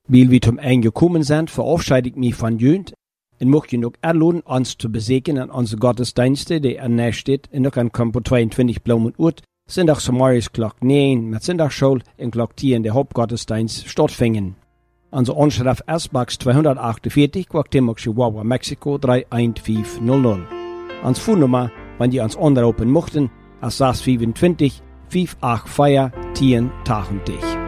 Weil wir zum Ende gekommen sind, verabschiede ich mich von Jünd und möchte noch einladen, uns zu besegnen an unsere Gottesdienste, die ernährt steht, in der Kampo 22 Blumenurt, Sonntag morgens Glock 9 mit Sonntagsschule und Glock 10 in der Hauptgottesdienst stattfinden. Unsere Anschrift S-Box 248, Guatemala, Chihuahua, Mexiko 31500. Unsere Phonennummer, wenn die uns anrufen möchten, ist 625 584 1080.